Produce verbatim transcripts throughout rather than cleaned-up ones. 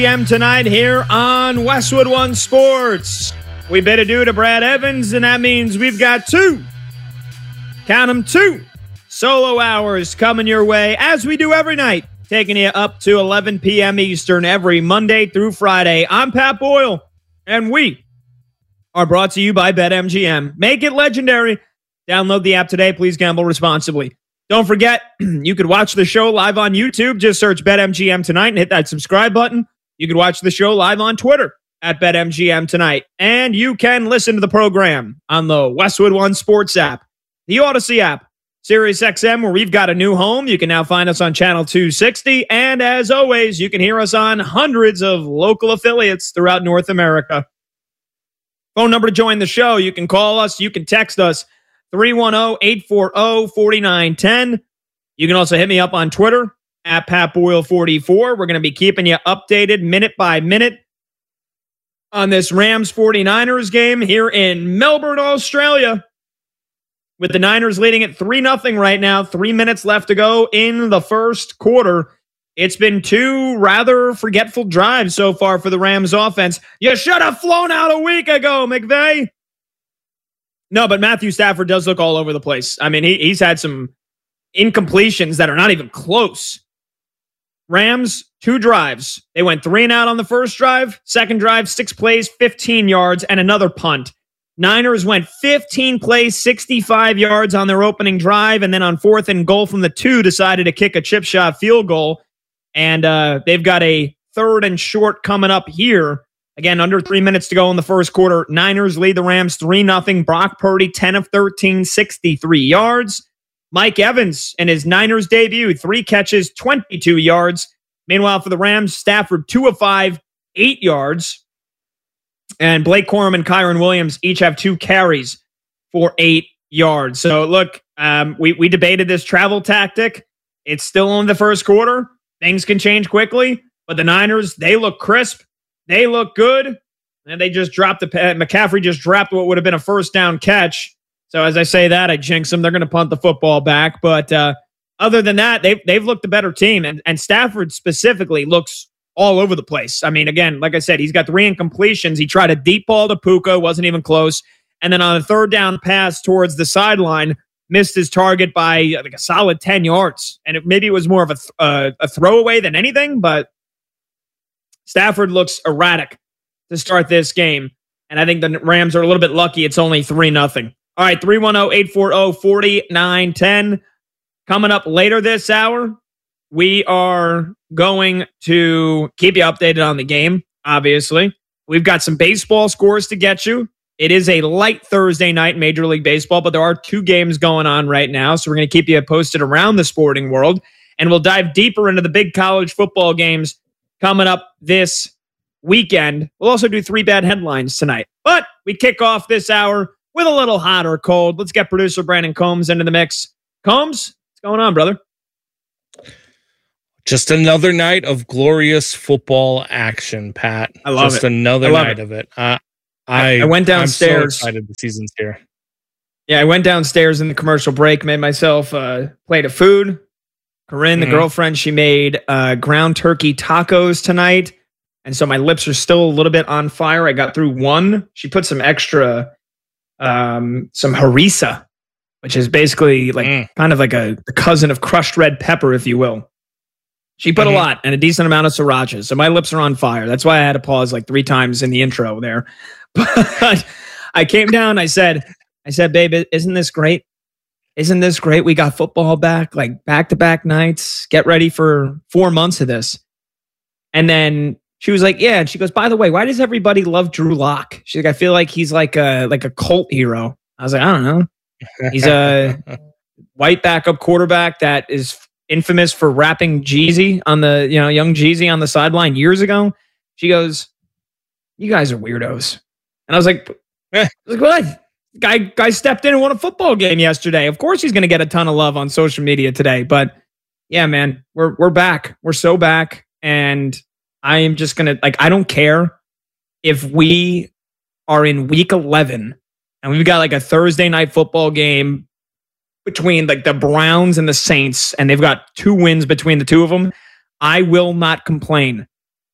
P M tonight here on Westwood One Sports. We bid adieu to Brad Evans, and that means we've got two, count them two, solo hours coming your way, as we do every night, taking you up to eleven p.m. Eastern every Monday through Friday. I'm Pat Boyle, and we are brought to you by BetMGM. Make it legendary. Download the app today. Please gamble responsibly. Don't forget, you could watch the show live on YouTube. Just search BetMGM tonight and hit that subscribe button. You can watch the show live on Twitter at BetMGM tonight. And you can listen to the program on the Westwood One Sports app, the Odyssey app, SiriusXM, where we've got a new home. You can now find us on Channel two sixty. And as always, you can hear us on hundreds of local affiliates throughout North America. Phone number to join the show. You can call us. You can text us. three one zero, eight four zero, four nine one zero. You can also hit me up on Twitter at Pat Boyle forty-four. We're going to be keeping you updated minute by minute on this Rams forty-niners game here in Melbourne, Australia, with the Niners leading at three nothing right now. Three minutes left to go in the first quarter. It's been two rather forgetful drives so far for the Rams offense. You should have flown out a week ago, McVay. No, but Matthew Stafford does look all over the place. I mean, he, he's had some incompletions that are not even close. Rams, two drives. They went three and out on the first drive. Second drive, six plays, fifteen yards, and another punt. Niners went fifteen plays, sixty-five yards on their opening drive, and then on fourth and goal from the two, decided to kick a chip shot field goal. And uh, they've got a third and short coming up here. Again, under three minutes to go in the first quarter. Niners lead the Rams three nothing. Brock Purdy, ten of thirteen, sixty-three yards. Mike Evans in his Niners debut, three catches, twenty-two yards. Meanwhile, for the Rams, Stafford, two of five, eight yards. And Blake Corum and Kyron Williams each have two carries for eight yards. So, look, um, we, we debated this travel tactic. It's still in the first quarter. Things can change quickly. But the Niners, they look crisp. They look good, and they just dropped the McCaffrey just dropped what would have been a first down catch. So as I say that, I jinx them. They're going to punt the football back. But uh, other than that, they've, they've looked the better team. And, and Stafford specifically looks all over the place. I mean, again, like I said, he's got three incompletions. He tried a deep ball to Puka, wasn't even close. And then on a third down pass towards the sideline, missed his target by like a solid ten yards. And it, maybe it was more of a, th- uh, a throwaway than anything, but Stafford looks erratic to start this game. And I think the Rams are a little bit lucky. It's only three nothing. All right, three one zero, eight four zero, four nine one zero. Coming up later this hour, we are going to keep you updated on the game, obviously. We've got some baseball scores to get you. It is a light Thursday night in Major League Baseball, but there are two games going on right now, so we're going to keep you posted around the sporting world. And we'll dive deeper into the big college football games coming up this weekend. We'll also do three bad headlines tonight. But we kick off this hour with a little hot or cold. Let's get producer Brandon Combs into the mix. Combs, what's going on, brother? Just another night of glorious football action, Pat. I love Just it. another love night it. of it. Uh, I, I went downstairs. I'm so excited the season's here. Yeah, I went downstairs in the commercial break, made myself a plate of food. Corinne, mm-hmm. the girlfriend, she made uh, ground turkey tacos tonight. And so my lips are still a little bit on fire. I got through one. She put some extra, um, some harissa, which is basically like mm. kind of like a, a cousin of crushed red pepper, if you will. She put mm-hmm. a lot and a decent amount of sriracha. So my lips are on fire. That's why I had to pause like three times in the intro there. But I came down, I said, I said, babe, isn't this great? Isn't this great? We got football back, like back-to-back nights. Get ready for four months of this. And then she was like, yeah. And she goes, by the way, why does everybody love Drew Lock? She's like, I feel like he's like a like a cult hero. I was like, I don't know. He's a white backup quarterback that is infamous for rapping Jeezy on the, you know, young Jeezy on the sideline years ago. She goes, you guys are weirdos. And I was like, I was like, what? Guy, guy stepped in and won a football game yesterday. Of course he's going to get a ton of love on social media today. But yeah, man, we're we're back. We're so back. And I am just going to, like, I don't care if we are in week eleven and we've got like a Thursday night football game between like the Browns and the Saints, and they've got two wins between the two of them. I will not complain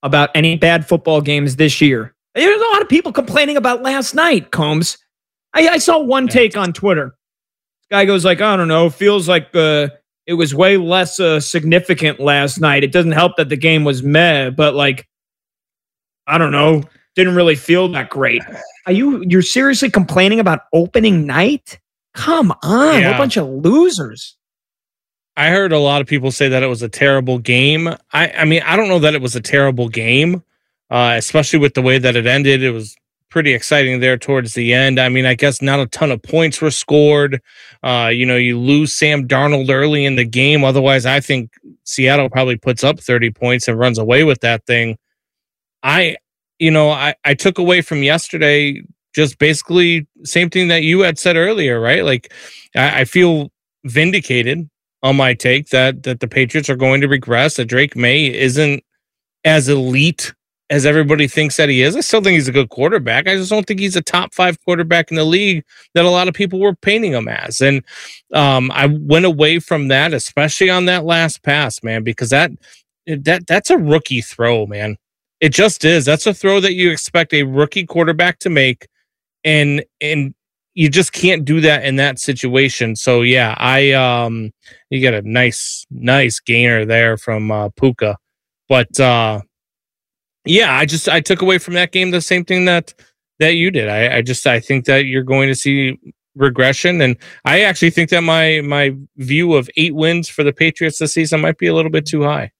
about any bad football games this year. There's a lot of people complaining about last night, Combs. I, I saw one take on Twitter. This guy goes like, I don't know, feels like uh, it was way less uh, significant last night. It doesn't help that the game was meh, but like, I don't know, didn't really feel that great. Are you, you're seriously complaining about opening night? Come on, Yeah. what a bunch of losers. I heard a lot of people say that it was a terrible game. I, I mean, I don't know that it was a terrible game, uh, especially with the way that it ended. It was pretty exciting there towards the end. I mean, I guess not a ton of points were scored. Uh, you know, you lose Sam Darnold early in the game. Otherwise, I think Seattle probably puts up thirty points and runs away with that thing. I, you know, I, I took away from yesterday just basically same thing that you had said earlier, right? Like, I, I feel vindicated on my take that that the Patriots are going to regress, that Drake May isn't as elite as everybody thinks that he is. I still think he's a good quarterback. I just don't think he's a top five quarterback in the league that a lot of people were painting him as. And um, I went away from that, especially on that last pass, man, because that that that's a rookie throw, man. It just is. That's a throw that you expect a rookie quarterback to make, and and you just can't do that in that situation. So yeah, I um you get a nice nice gainer there from uh, Puka, but uh, yeah, I just I took away from that game the same thing that that you did. I, I just I think that you're going to see regression, and I actually think that my my view of eight wins for the Patriots this season might be a little bit too high.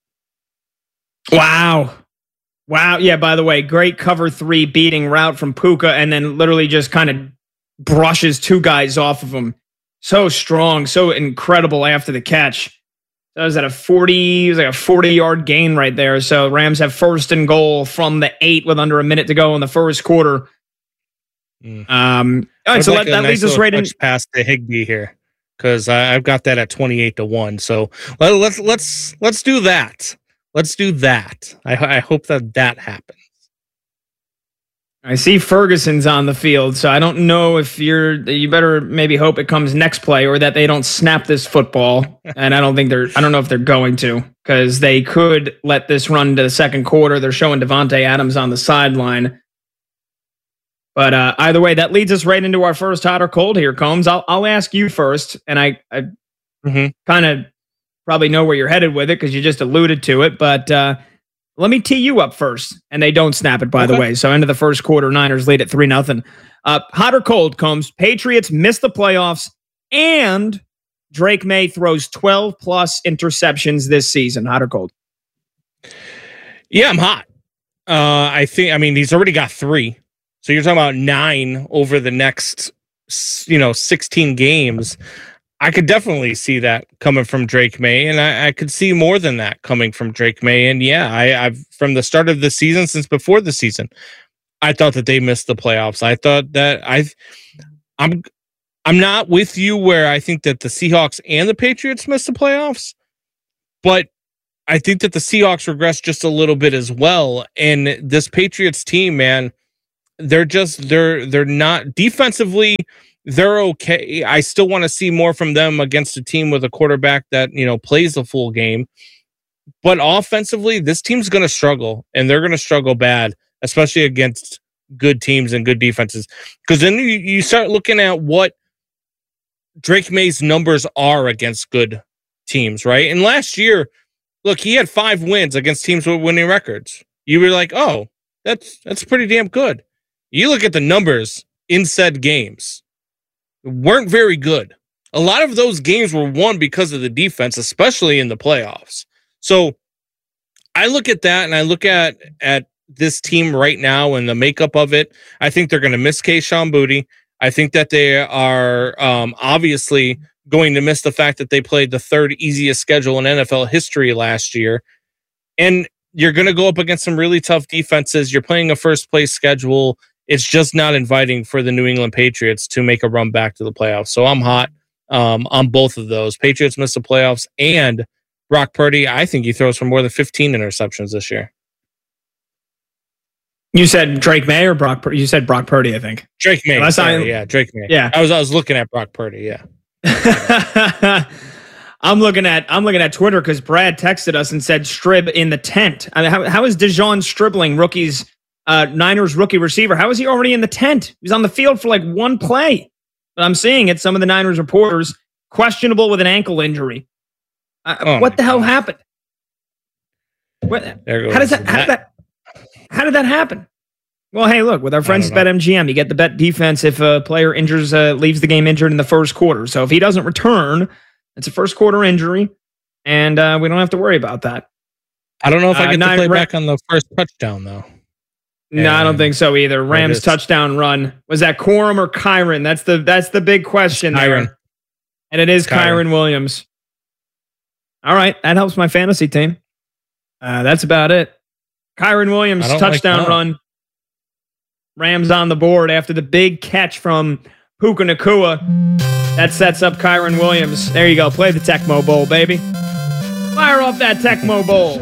Wow. Wow. Yeah, by the way, great cover three beating route from Puka, and then literally just kind of brushes two guys off of him. So strong, so incredible after the catch. That was at a forty, it was like a forty-yard gain right there. So Rams have first and goal from the eight with under a minute to go in the first quarter. Mm. Um, all right, so like that, that nice leads us right in. Past to Higbee here, because I've got that at twenty-eight to one. So let, let's let's let's do that. Let's do that. I, I hope that that happens. I see Ferguson's on the field, so I don't know if you're. You better maybe hope it comes next play, or that they don't snap this football. And I don't think they're. I don't know if they're going to, because they could let this run to the second quarter. They're showing Devontae Adams on the sideline. But uh, either way, that leads us right into our first hot or cold here, Combs. I'll I'll ask you first, and I I mm-hmm. kind of probably know where you're headed with it because you just alluded to it. But uh, let me tee you up first, and they don't snap it, by okay. the way. So into the first quarter, Niners lead at three nothing. Uh, hot or cold, Combs? Patriots miss the playoffs, and Drake May throws twelve plus interceptions this season. Hot or cold? Yeah, I'm hot. Uh, I think. I mean, he's already got three. So you're talking about nine over the next, you know, sixteen games. I could definitely see that coming from Drake May, and I, I could see more than that coming from Drake May. And yeah, I, I've from the start of the season, since before the season, I thought that they missed the playoffs. I thought that I, I'm, I'm not with you where I think that the Seahawks and the Patriots missed the playoffs, but I think that the Seahawks regressed just a little bit as well. And this Patriots team, man, they're just they're they're not defensively. They're okay. I still want to see more from them against a team with a quarterback that, you know, plays the full game. But offensively, this team's going to struggle, and they're going to struggle bad, especially against good teams and good defenses. Because then you, you start looking at what Drake May's numbers are against good teams, right? And last year, look, he had five wins against teams with winning records. You were like, oh, that's that's pretty damn good. You look at the numbers in said games. Weren't very good. A lot of those games were won because of the defense, especially in the playoffs. So I look at that, and I look at at this team right now and the makeup of it. I think they're going to miss Kayshon Boutte. I think that they are um, obviously going to miss the fact that they played the third easiest schedule in N F L history last year. And you're going to go up against some really tough defenses. You're playing a first place schedule. It's just not inviting for the New England Patriots to make a run back to the playoffs. So I'm hot um, on both of those. Patriots miss the playoffs, and Brock Purdy, I think he throws for more than fifteen interceptions this year. You said Drake May or Brock Purdy? You said Brock Purdy, I think. Drake May. Unless sorry, I, yeah, Drake May. Yeah. I was I was looking at Brock Purdy, yeah. I'm looking at I'm looking at Twitter because Brad texted us and said Strib in the tent. I mean, how, how is Dejon Stribling, rookies, uh, Niners rookie receiver? How is he already in the tent? He was on the field for like one play. But I'm seeing it. Some of the Niners reporters questionable with an ankle injury. Uh, oh what the hell gosh. happened? What, there goes how does that, how did that? How did that happen? Well, hey, look, with our friends at BetMGM, you get the bet defense if a player injures, uh, leaves the game injured in the first quarter. So if he doesn't return, it's a first quarter injury, and uh, we don't have to worry about that. I don't know if I uh, get nine, to play Ra- back on the first touchdown, though. No, I don't think so either. Rams touchdown run. Was that Corum or Kyren? That's the that's the big question Kyren. there. And it is Kyren. Kyren Williams. All right, that helps my fantasy team. Uh, that's about it. Kyren Williams touchdown like run. Rams on the board after the big catch from Puka Nacua. That sets up Kyren Williams. There you go. Play the Tecmo Bowl, baby. Fire off that Tecmo Bowl.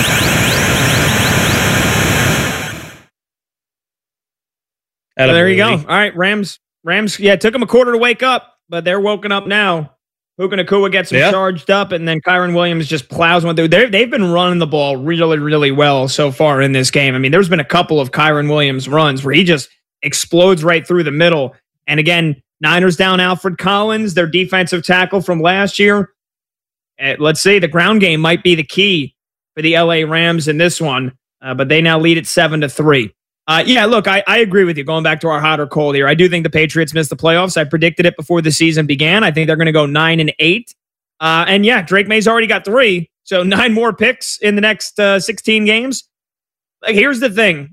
So there you go. All right, Rams. Rams, yeah, it took them a quarter to wake up, but they're woken up now. Puka Nacua gets them yeah. charged up, and then Kyren Williams just plows one through. They're, they've been running the ball really, really well so far in this game. I mean, there's been a couple of Kyren Williams runs where he just explodes right through the middle. And again, Niners down Alfred Collins, their defensive tackle from last year. Uh, let's see, the ground game might be the key for the L A Rams in this one, uh, but they now lead at seven to three. Uh, yeah, look, I, I agree with you. Going back to our hot or cold here, I do think the Patriots missed the playoffs. I predicted it before the season began. I think they're going to go nine and eight. Uh, and yeah, Drake May's already got three, so nine more picks in the next uh, sixteen games. Like, here's the thing: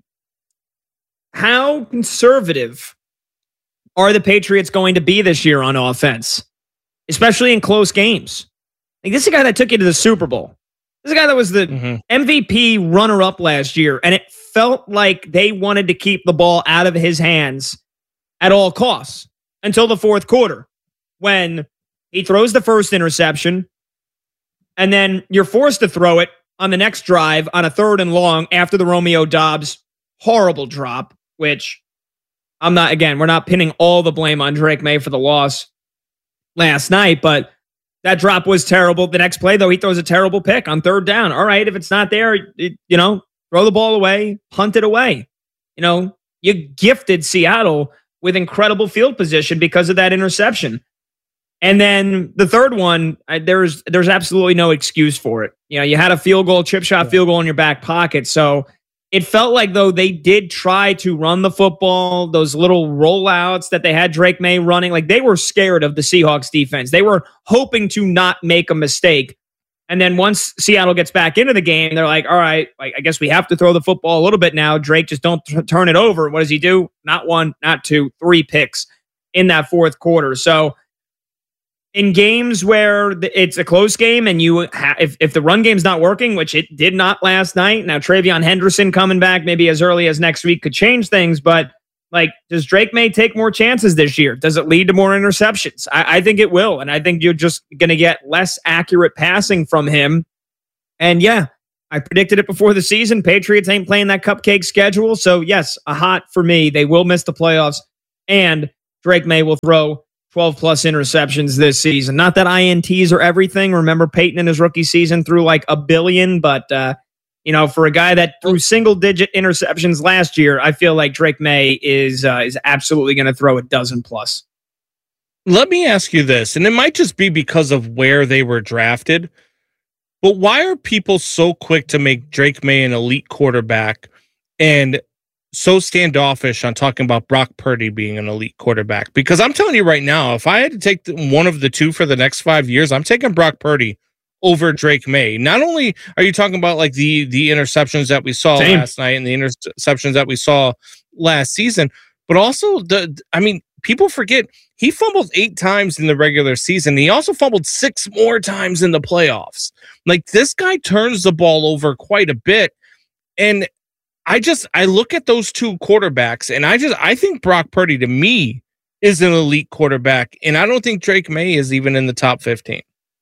how conservative are the Patriots going to be this year on offense, especially in close games? Like, this is a guy that took you to the Super Bowl. This is a guy that was the mm-hmm. M V P runner-up last year, and it felt like they wanted to keep the ball out of his hands at all costs until the fourth quarter, when he throws the first interception, and then you're forced to throw it on the next drive on a third and long after the Romeo Doubs horrible drop, which I'm not, again, we're not pinning all the blame on Drake May for the loss last night, but that drop was terrible. The next play, though, he throws a terrible pick on third down. All right, if it's not there, it, you know, throw the ball away, punt it away. You know, you gifted Seattle with incredible field position because of that interception. And then the third one, I, there's there's absolutely no excuse for it. You know, you had a field goal, chip shot field goal in your back pocket. So it felt like, though, they did try to run the football, those little rollouts that they had Drake May running. Like, they were scared of the Seahawks defense. They were hoping to not make a mistake. And then once Seattle gets back into the game, they're like, all right, like, I guess we have to throw the football a little bit now. Drake, just don't t- turn it over. What does he do? Not one, not two, three picks in that fourth quarter. So in games where it's a close game and you ha- if, if the run game's not working, which it did not last night, now Travion Henderson coming back maybe as early as next week could change things, but like, does Drake May take more chances this year? Does it lead to more interceptions? I, I think it will, and I think you're just going to get less accurate passing from him. And yeah, I predicted it before the season. Patriots ain't playing that cupcake schedule, so yes, a hot for me. They will miss the playoffs, and Drake May will throw twelve plus interceptions this season. Not that I N Ts are everything. Remember, Peyton in his rookie season threw like a billion, but uh, you know, for a guy that threw single digit interceptions last year, I feel like Drake May is uh, is absolutely going to throw a dozen plus. Let me ask you this, and it might just be because of where they were drafted, but why are people so quick to make Drake May an elite quarterback and so standoffish on talking about Brock Purdy being an elite quarterback? Because I'm telling you right now, if I had to take one of the two for the next five years, I'm taking Brock Purdy over Drake May. Not only are you talking about like the the interceptions that we saw Same. last night and the interceptions that we saw last season, but also the, I mean, people forget he fumbled eight times in the regular season. He also fumbled six more times in the playoffs. Like, this guy turns the ball over quite a bit. And I just, I look at those two quarterbacks and I just, I think Brock Purdy to me is an elite quarterback. And I don't think Drake May is even in the top fifteen.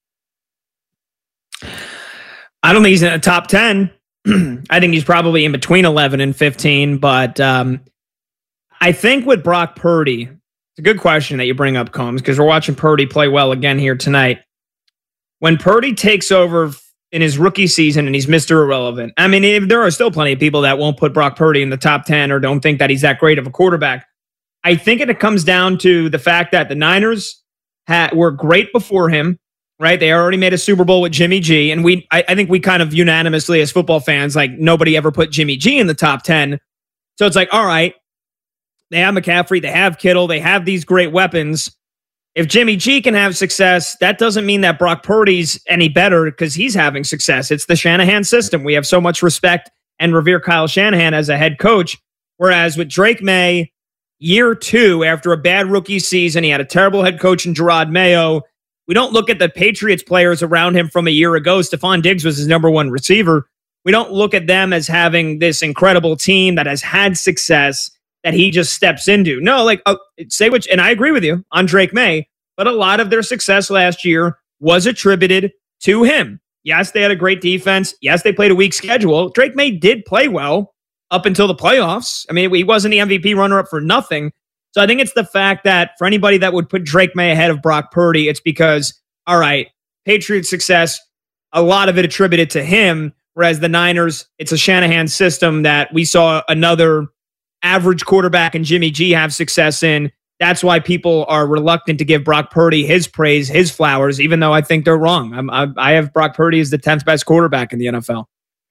I don't think he's in the top ten. I think he's probably in between eleven and fifteen. But um, I think with Brock Purdy, it's a good question that you bring up, Combs, because we're watching Purdy play well again here tonight. when Purdy takes over in his rookie season and he's Mister Irrelevant, I mean, if, there are still plenty of people that won't put Brock Purdy in the top ten or don't think that he's that great of a quarterback. I think it comes down to the fact that the Niners had, were great before him, right? They already made a Super Bowl with Jimmy G. And we, I, I think we kind of unanimously as football fans, like nobody ever put Jimmy G in the top ten. So it's like, all right, they have McCaffrey, they have Kittle, they have these great weapons. If Jimmy G can have success, that doesn't mean that Brock Purdy's any better because he's having success. It's the Shanahan system. We have so much respect and revere Kyle Shanahan as a head coach. Whereas with Drake May, year two, after a bad rookie season, he had a terrible head coach in Gerard Mayo. We don't look at the Patriots players around him from a year ago. Stephon Diggs was his number one receiver. We don't look at them as having this incredible team that has had success that he just steps into. No, like, uh, say which, and I agree with you on Drake May, but a lot of their success last year was attributed to him. Yes, they had a great defense. Yes, they played a weak schedule. Drake May did play well up until the playoffs. I mean, he wasn't the M V P runner-up for nothing. So I think it's the fact that for anybody that would put Drake May ahead of Brock Purdy, it's because, all right, Patriots success, a lot of it attributed to him, whereas the Niners, it's a Shanahan system that we saw another average quarterback and Jimmy G have success in. That's why people are reluctant to give Brock Purdy his praise, his flowers, even though I think they're wrong. I'm, I, I have Brock Purdy as the tenth best quarterback in the N F L.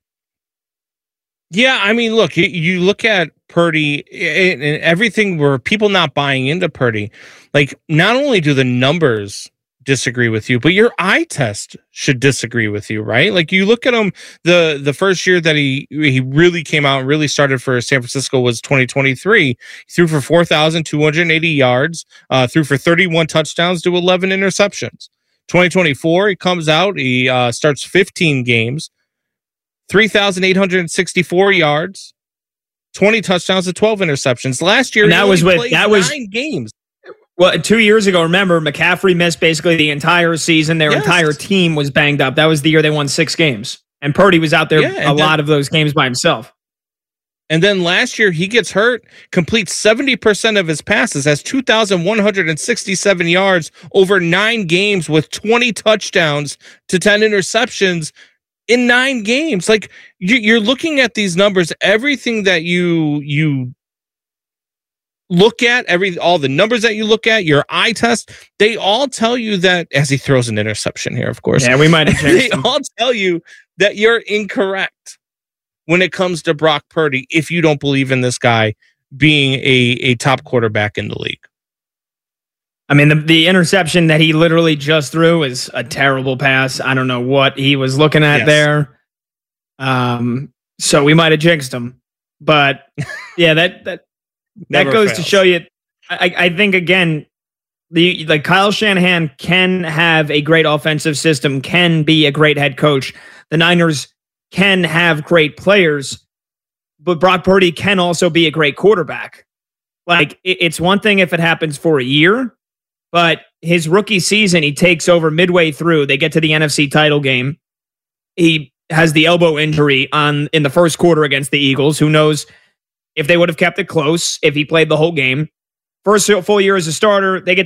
Yeah, I mean, look, you, you look at Purdy and, and everything where people not buying into Purdy. Like, not only do the numbers disagree with you, but your eye test should disagree with you, right? Like, you look at him, the the first year that he he really came out and really started for San Francisco was twenty twenty-three. He threw for four thousand two hundred eighty yards, uh, threw for thirty-one touchdowns to eleven interceptions. twenty twenty-four, he comes out, he uh, starts fifteen games, three thousand eight hundred sixty-four yards, twenty touchdowns to twelve interceptions. Last year, and that was with that nine was games. Well, two years ago, remember, McCaffrey missed basically the entire season. Their yes. entire team was banged up. That was the year they won six games. And Purdy was out there yeah, a then, lot of those games by himself. And then last year, he gets hurt, completes seventy percent of his passes, has two thousand one hundred sixty-seven yards over nine games with twenty touchdowns to ten interceptions in nine games. Like, you're looking at these numbers, everything that you you look at, every all the numbers that you look at, your eye test, they all tell you that, as he throws an interception here, of course. Yeah, we might have They them. all tell you that you're incorrect when it comes to Brock Purdy if you don't believe in this guy being a, a top quarterback in the league. I mean, the, the interception that he literally just threw is a terrible pass. I don't know what he was looking at yes. there. Um, so we might have jinxed him. But yeah, that that Never that goes fails. to show you. I, I think again, the like Kyle Shanahan can have a great offensive system, can be a great head coach. The Niners can have great players, but Brock Purdy can also be a great quarterback. Like, it, it's one thing if it happens for a year, but his rookie season, he takes over midway through. They get to the N F C title game. He has the elbow injury on in the first quarter against the Eagles. Who knows if they would have kept it close if he played the whole game. First full year as a starter, they get